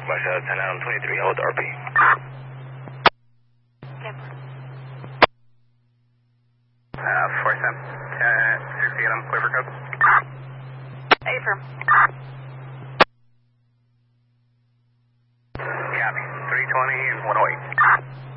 Russia 10 Adam 23, hold RP. Forty-seven, 60 Adam, clear for code. Affirm. Copy, 320 and 108.